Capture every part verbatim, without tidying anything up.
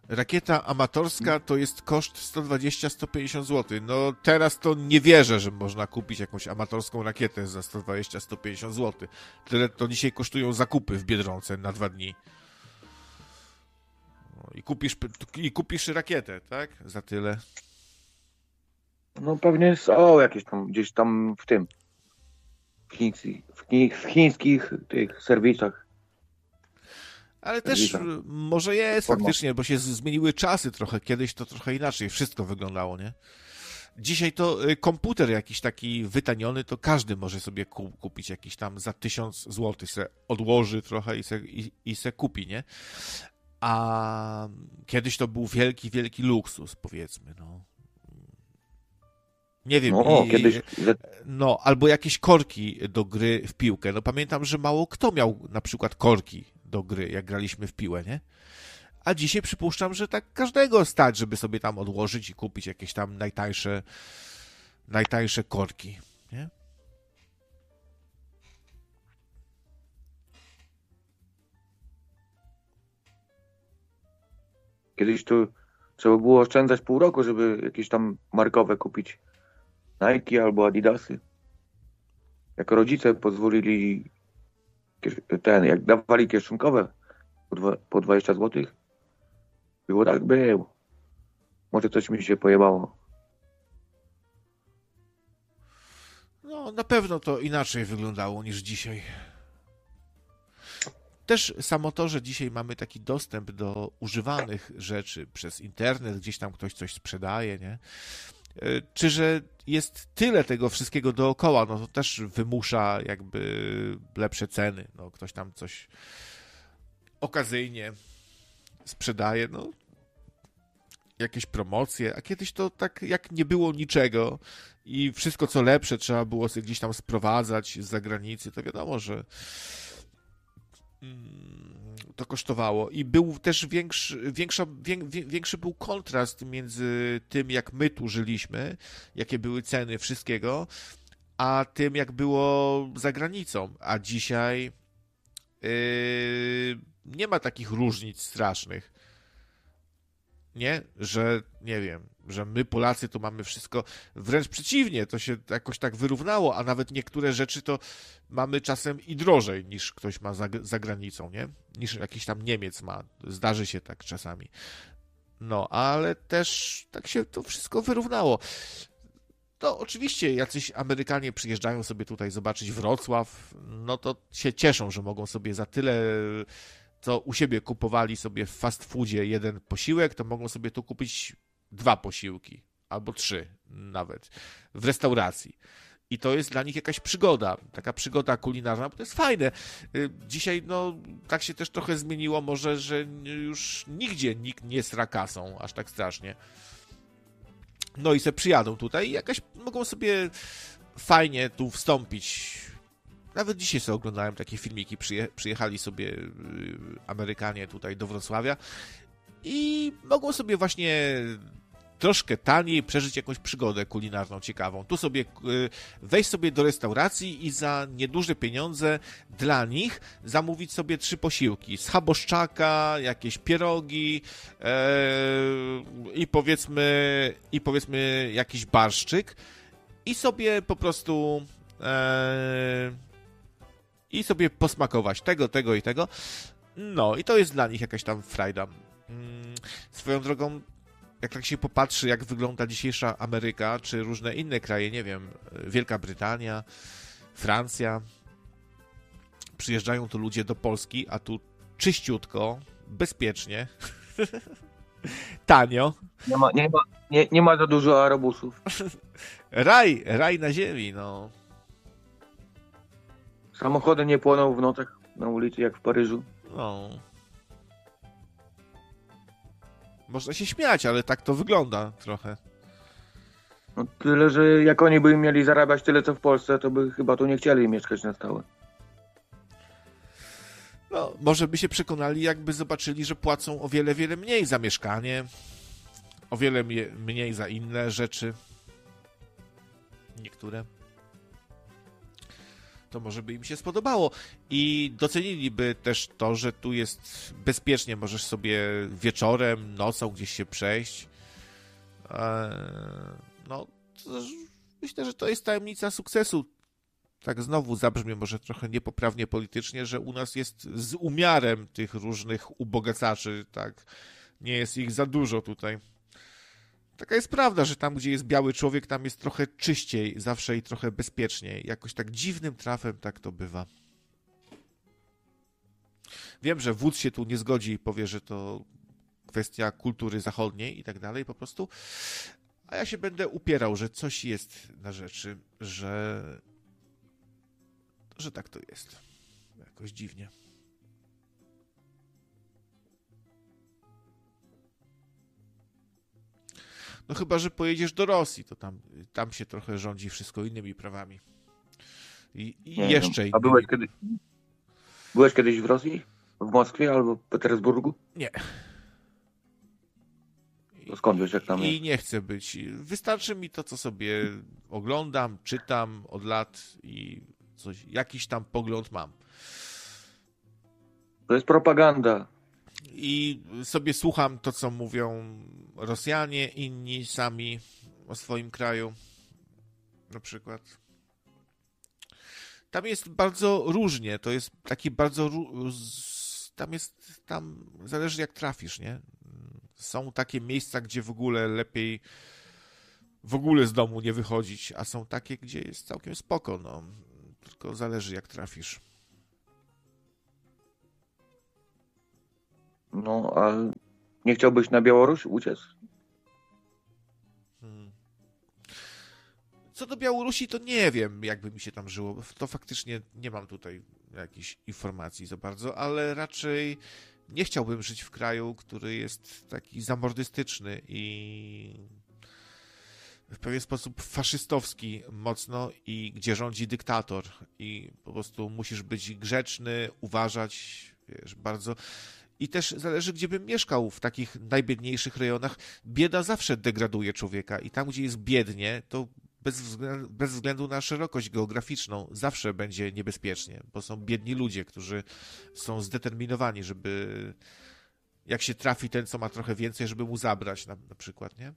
Rakieta amatorska to jest koszt sto dwadzieścia do stu pięćdziesięciu złotych. No teraz to nie wierzę, że można kupić jakąś amatorską rakietę za sto dwadzieścia do stu pięćdziesięciu złotych. Tyle to dzisiaj kosztują zakupy w Biedronce na dwa dni. No, i, kupisz, I kupisz rakietę, tak? Za tyle. No pewnie są jakieś tam, gdzieś tam w tym, w chińskich, w chińskich, w chińskich tych serwisach. Ale też może jest faktycznie, bo się zmieniły czasy trochę. Kiedyś to trochę inaczej wszystko wyglądało, nie? Dzisiaj to komputer jakiś taki wytaniony, to każdy może sobie kupić jakiś tam za tysiąc złotych, se odłoży trochę i se, i, i se kupi, nie? A kiedyś to był wielki, wielki luksus, powiedzmy, no. Nie wiem, no, i, kiedyś... no, albo jakieś korki do gry w piłkę. No pamiętam, że mało kto miał na przykład korki do gry, jak graliśmy w piłę, nie? A dzisiaj przypuszczam, że tak każdego stać, żeby sobie tam odłożyć i kupić jakieś tam najtańsze, najtańsze korki, nie? Kiedyś tu trzeba było oszczędzać pół roku, żeby jakieś tam markowe kupić. Nike albo Adidasy. Jak rodzice pozwolili ten, jak dawali kieszonkowe po, dwa, po dwadzieścia złotych, było tak było. Może coś mi się pojebało. No, na pewno to inaczej wyglądało niż dzisiaj. Też samo to, że dzisiaj mamy taki dostęp do używanych rzeczy przez internet, gdzieś tam ktoś coś sprzedaje, nie? Czy że jest tyle tego wszystkiego dookoła, no to też wymusza jakby lepsze ceny. No, ktoś tam coś okazyjnie sprzedaje, no jakieś promocje, a kiedyś to tak jak nie było niczego i wszystko co lepsze trzeba było sobie gdzieś tam sprowadzać z zagranicy, to wiadomo, że to kosztowało i był też większy, większa, wię, większy był kontrast między tym, jak my tu żyliśmy, jakie były ceny wszystkiego, a tym, jak było za granicą. A dzisiaj yy, nie ma takich różnic strasznych. Nie? Że, nie wiem, że my Polacy to mamy wszystko, wręcz przeciwnie, to się jakoś tak wyrównało, a nawet niektóre rzeczy to mamy czasem i drożej niż ktoś ma za, za granicą, nie? Niż jakiś tam Niemiec ma. Zdarzy się tak czasami. No, ale też tak się to wszystko wyrównało. To oczywiście jacyś Amerykanie przyjeżdżają sobie tutaj zobaczyć Wrocław, no to się cieszą, że mogą sobie za tyle... co u siebie kupowali sobie w fast foodzie jeden posiłek, to mogą sobie tu kupić dwa posiłki, albo trzy nawet, w restauracji. I to jest dla nich jakaś przygoda, taka przygoda kulinarna, bo to jest fajne. Dzisiaj, no, tak się też trochę zmieniło może, że już nigdzie nikt nie sra kasą, aż tak strasznie. No i se przyjadą tutaj i jakaś mogą sobie fajnie tu wstąpić. Nawet dzisiaj sobie oglądałem takie filmiki, przyje, przyjechali sobie Amerykanie tutaj do Wrocławia i mogą sobie właśnie troszkę taniej przeżyć jakąś przygodę kulinarną ciekawą. Tu sobie wejść sobie do restauracji i za nieduże pieniądze dla nich zamówić sobie trzy posiłki. Schaboszczaka, jakieś pierogi ee, i powiedzmy i powiedzmy jakiś barszczyk i sobie po prostu ee, i sobie posmakować tego, tego i tego. No i to jest dla nich jakaś tam frajda. Swoją drogą, jak tak się popatrzy, jak wygląda dzisiejsza Ameryka, czy różne inne kraje, nie wiem, Wielka Brytania, Francja, przyjeżdżają tu ludzie do Polski, a tu czyściutko, bezpiecznie, tanio. Nie ma, nie ma, nie, nie ma za dużo arabusów. Raj, raj na ziemi, no. Samochody nie płoną w nocach na ulicy jak w Paryżu. No. Można się śmiać, ale tak to wygląda trochę. No tyle, że jak oni by mieli zarabiać tyle co w Polsce, to by chyba tu nie chcieli mieszkać na stałe. No, może by się przekonali, jakby zobaczyli, że płacą o wiele, wiele mniej za mieszkanie, o wiele mniej za inne rzeczy. Niektóre. to może by im się spodobało i doceniliby też to, że tu jest bezpiecznie, możesz sobie wieczorem, nocą gdzieś się przejść. No, myślę, że to jest tajemnica sukcesu. Tak znowu zabrzmi może trochę niepoprawnie politycznie, że u nas jest z umiarem tych różnych ubogacaczy, tak? Nie jest ich za dużo tutaj. Taka jest prawda, że tam, gdzie jest biały człowiek, tam jest trochę czyściej, zawsze i trochę bezpieczniej. Jakoś tak dziwnym trafem tak to bywa. Wiem, że wódz się tu nie zgodzi i powie, że to kwestia kultury zachodniej i tak dalej po prostu, a ja się będę upierał, że coś jest na rzeczy, że, że tak to jest. Jakoś dziwnie. No chyba, że pojedziesz do Rosji, to tam, tam się trochę rządzi wszystko innymi prawami. I, i jeszcze innymi. A byłeś kiedyś, byłeś kiedyś w Rosji? W Moskwie albo w Petersburgu? Nie. To skąd wiesz, jak tam I jest? nie chcę być. Wystarczy mi to, co sobie oglądam, czytam od lat i coś, jakiś tam pogląd mam. To jest propaganda. I sobie słucham to, co mówią Rosjanie, inni sami o swoim kraju. Na przykład. Tam jest bardzo różnie. To jest taki bardzo... Tam jest... Tam zależy, jak trafisz, nie? Są takie miejsca, gdzie w ogóle lepiej w ogóle z domu nie wychodzić, a są takie, gdzie jest całkiem spoko, no. Tylko zależy, jak trafisz. No, a nie chciałbyś na Białoruś uciec? Hmm. Co do Białorusi, to nie wiem, jakby mi się tam żyło. To faktycznie nie mam tutaj jakichś informacji za bardzo, ale raczej nie chciałbym żyć w kraju, który jest taki zamordystyczny i w pewien sposób faszystowski mocno i gdzie rządzi dyktator i po prostu musisz być grzeczny, uważać, wiesz, bardzo. I też zależy, gdzie bym mieszkał w takich najbiedniejszych rejonach. Bieda zawsze degraduje człowieka i tam, gdzie jest biednie, to bez względu, bez względu na szerokość geograficzną zawsze będzie niebezpiecznie, bo są biedni ludzie, którzy są zdeterminowani, żeby jak się trafi ten, co ma trochę więcej, żeby mu zabrać na, na przykład, nie?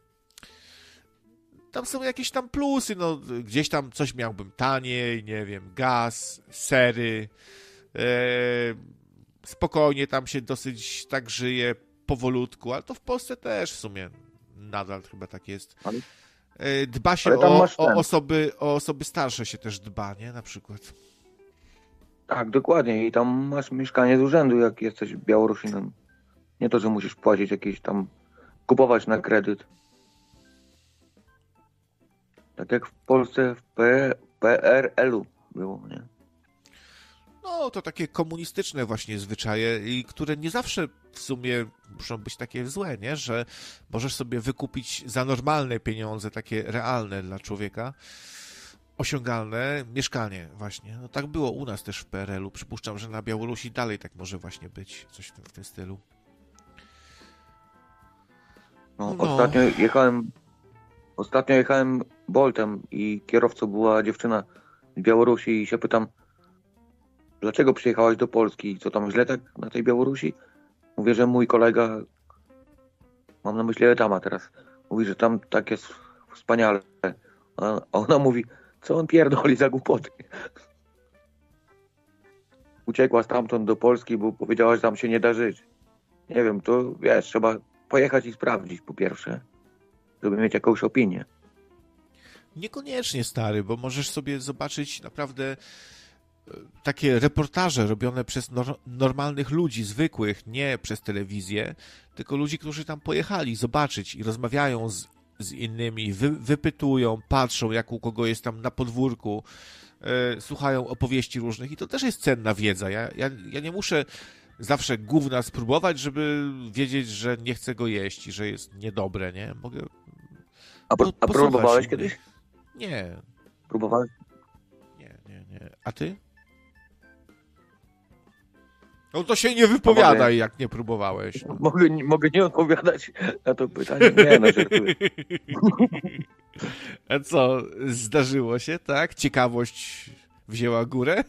Tam są jakieś tam plusy, no gdzieś tam coś miałbym taniej, nie wiem, gaz, sery, e, spokojnie tam się dosyć tak żyje, powolutku, ale to w Polsce też w sumie nadal chyba tak jest. Ale, Dba się o, o, osoby, o osoby starsze się też dba, nie? Na przykład. Tak, dokładnie. I tam masz mieszkanie z urzędu, jak jesteś Białorusinem. Nie to, że musisz płacić jakieś tam, kupować na kredyt. Tak jak w Polsce w P R L-u było, nie? No, to takie komunistyczne właśnie zwyczaje, i które nie zawsze w sumie muszą być takie złe, nie? Że możesz sobie wykupić za normalne pieniądze, takie realne dla człowieka, osiągalne mieszkanie właśnie. No tak było u nas też w P R L-u. Przypuszczam, że na Białorusi dalej tak może właśnie być. Coś w tym, w tym stylu. No, no. Ostatnio jechałem ostatnio jechałem Boltem i kierowcą była dziewczyna z Białorusi i się pytam, dlaczego przyjechałaś do Polski? Co tam źle tak na tej Białorusi? Mówię, że mój kolega, mam na myśli Etama teraz, mówi, że tam tak jest wspaniale. A ona mówi, co on pierdoli za głupoty. Uciekła stamtąd do Polski, bo powiedziała, że tam się nie da żyć. Nie wiem, to wiesz, trzeba pojechać i sprawdzić po pierwsze, żeby mieć jakąś opinię. Niekoniecznie, stary, bo możesz sobie zobaczyć naprawdę takie reportaże robione przez nor- normalnych ludzi, zwykłych, nie przez telewizję, tylko ludzi, którzy tam pojechali zobaczyć i rozmawiają z, z innymi, wy- wypytują, patrzą, jak u kogo jest tam na podwórku, yy, słuchają opowieści różnych i to też jest cenna wiedza. Ja, ja, ja nie muszę zawsze gówna spróbować, żeby wiedzieć, że nie chcę go jeść i że jest niedobre, nie? Mogę A, pro- a próbowałeś kiedyś? Nie. Próbowałeś? Nie, nie, nie. A ty? No to się nie wypowiadaj, mogę... jak nie próbowałeś. No. Mogę, nie, mogę nie odpowiadać na to pytanie? Nie, no żartuję. A co, zdarzyło się, tak? Ciekawość wzięła górę?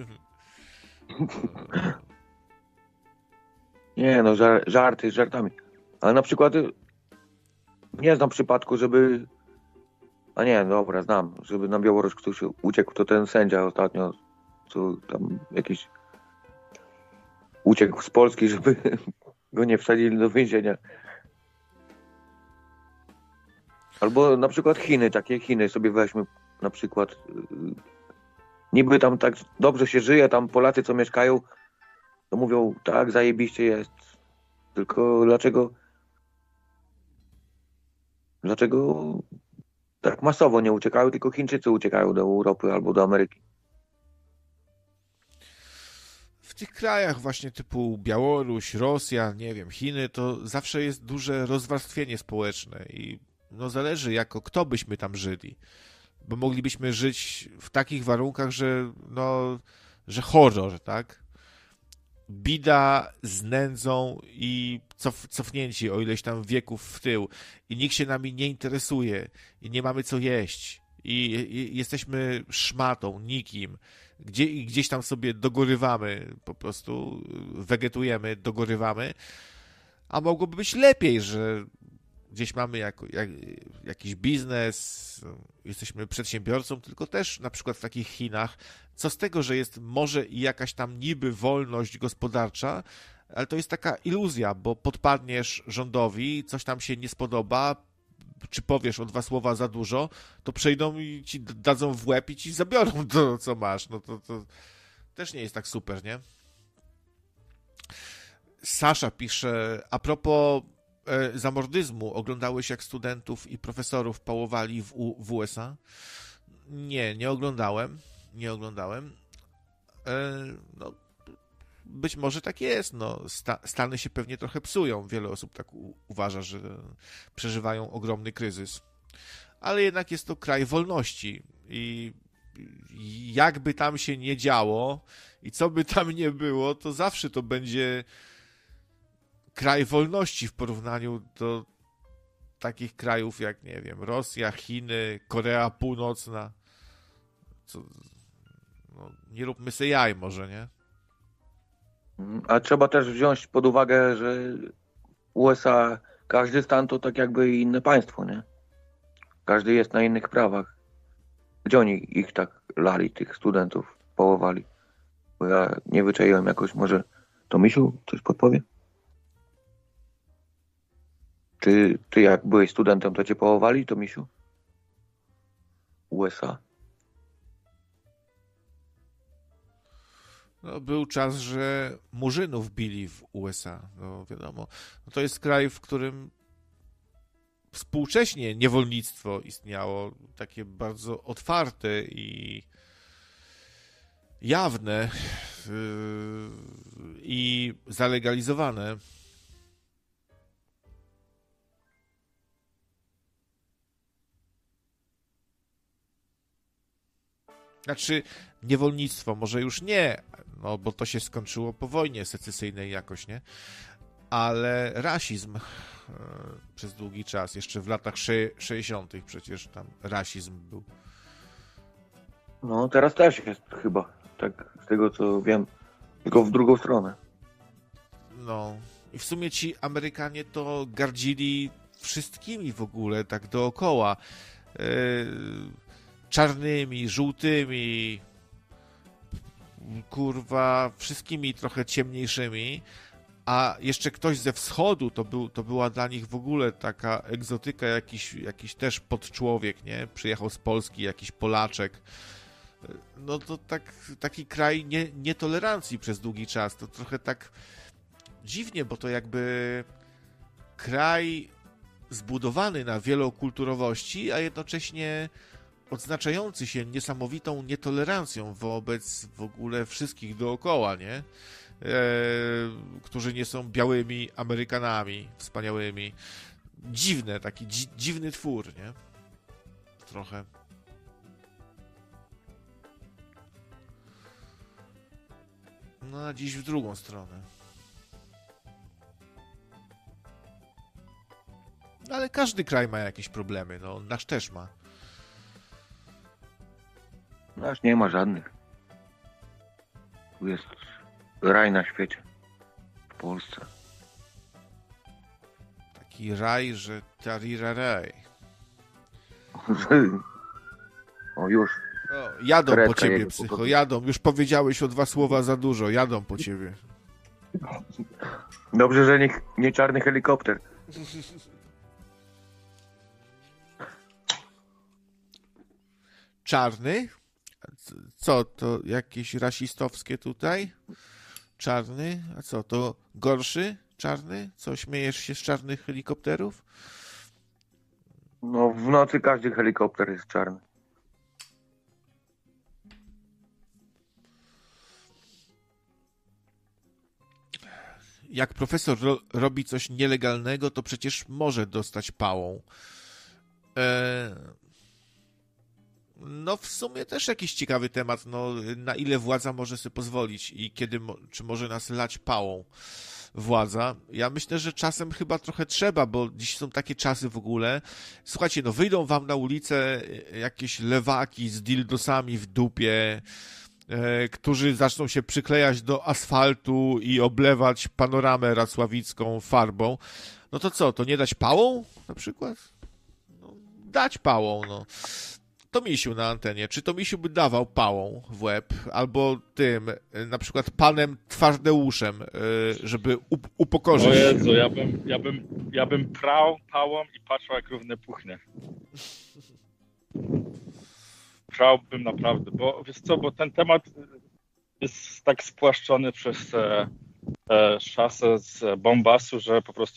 Nie no, żar, żarty z żartami. Ale na przykład y, nie znam przypadku, żeby... A nie, dobra, znam. Żeby na Białoruś ktoś uciekł, to ten sędzia ostatnio, co tam jakiś uciekł z Polski, żeby go nie wsadzili do więzienia. Albo na przykład Chiny, takie Chiny sobie weźmy na przykład. y, Niby tam tak dobrze się żyje, tam Polacy co mieszkają, to mówią, tak, zajebiście jest. Tylko dlaczego dlaczego tak masowo nie uciekają, tylko Chińczycy uciekają do Europy albo do Ameryki? W tych krajach właśnie typu Białoruś, Rosja, nie wiem, Chiny, to zawsze jest duże rozwarstwienie społeczne i no zależy jako kto byśmy tam żyli, bo moglibyśmy żyć w takich warunkach, że no, że horror, tak? Bida z nędzą i cof, cofnięci o ileś tam wieków w tył i nikt się nami nie interesuje i nie mamy co jeść i, i jesteśmy szmatą, nikim, gdzie, i gdzieś tam sobie dogorywamy, po prostu wegetujemy, dogorywamy, a mogłoby być lepiej, że gdzieś mamy jako, jak, jakiś biznes, jesteśmy przedsiębiorcą, tylko też na przykład w takich Chinach, co z tego, że jest może i jakaś tam niby wolność gospodarcza, ale to jest taka iluzja, bo podpadniesz rządowi, coś tam się nie spodoba, czy powiesz o dwa słowa za dużo, to przejdą i ci dadzą w łeb i ci zabiorą to, co masz. No to, to też nie jest tak super, nie? Sasza pisze, a propos e, zamordyzmu, oglądałeś jak studentów i profesorów pałowali w, U, w U S A? Nie, nie oglądałem. Nie oglądałem. E, no, być może tak jest. No, sta, Stany się pewnie trochę psują. Wiele osób tak u, uważa, że przeżywają ogromny kryzys. Ale jednak jest to kraj wolności i jakby tam się nie działo i co by tam nie było, to zawsze to będzie kraj wolności w porównaniu do takich krajów jak, nie wiem, Rosja, Chiny, Korea Północna. Co, no, nie róbmy se jaj może, nie? A trzeba też wziąć pod uwagę, że U S A, każdy stan to tak jakby inne państwo, nie? Każdy jest na innych prawach. Gdzie oni ich tak lali, tych studentów, połowali? Bo ja nie wyczaiłem jakoś, może to Misiu coś podpowie? Czy ty jak byłeś studentem, to cię połowali, to Misiu? U S A. No, był czas, że Murzynów bili w U S A. No wiadomo, no, to jest kraj, w którym współcześnie niewolnictwo istniało, takie bardzo otwarte i jawne yy, i zalegalizowane. Znaczy, niewolnictwo może już nie, no bo to się skończyło po wojnie secesyjnej jakoś, nie? Ale rasizm e, przez długi czas, jeszcze w latach sześćdziesiątych przecież tam rasizm był. No teraz też jest chyba, tak z tego co wiem, tylko w drugą stronę. No i w sumie ci Amerykanie to gardzili wszystkimi w ogóle, tak dookoła. E, czarnymi, żółtymi, kurwa, wszystkimi trochę ciemniejszymi, a jeszcze ktoś ze wschodu, to, był, to była dla nich w ogóle taka egzotyka, jakiś, jakiś też podczłowiek, nie? Przyjechał z Polski, jakiś Polaczek. No to tak, taki kraj nie, nietolerancji przez długi czas. To trochę tak dziwnie, bo to jakby kraj zbudowany na wielokulturowości, a jednocześnie odznaczający się niesamowitą nietolerancją wobec w ogóle wszystkich dookoła, nie? E, którzy nie są białymi Amerykanami wspaniałymi. Dziwne, taki dzi dziwny twór, nie? Trochę. No a dziś w drugą stronę. No, ale każdy kraj ma jakieś problemy, no nasz też ma. Nasz nie ma żadnych. Tu jest raj na świecie. W Polsce. Taki raj, że tarira raj. O już. O, jadą Karetka po ciebie, jedzie po psycho, prostu. jadą. Już powiedziałeś o dwa słowa za dużo, jadą po ciebie. Dobrze, że nie, nie czarny helikopter. Czarny? Co, to jakieś rasistowskie tutaj? Czarny? A co, to gorszy? Czarny? Co, śmiejesz się z czarnych helikopterów? No w nocy każdy helikopter jest czarny. Jak profesor ro robi coś nielegalnego, to przecież może dostać pałą. Eee... No w sumie też jakiś ciekawy temat, no na ile władza może sobie pozwolić i kiedy, mo czy może nas lać pałą władza. Ja myślę, że czasem chyba trochę trzeba, bo dziś są takie czasy w ogóle. Słuchajcie, no wyjdą wam na ulicę jakieś lewaki z dildosami w dupie, e, którzy zaczną się przyklejać do asfaltu i oblewać panoramę racławicką farbą. No to co, to nie dać pałą na przykład? No, dać pałą, no. To Misiu na antenie. Czy to Misiu by dawał pałą w łeb, albo tym, na przykład panem Twardeuszem, żeby upokorzyć? O Jezu, ja bym, ja bym, ja bym prał pałą i patrzył, jak równy puchnie. Prałbym naprawdę, bo wiesz co, bo ten temat jest tak spłaszczony przez e, e, szasę z Bombasu, że po prostu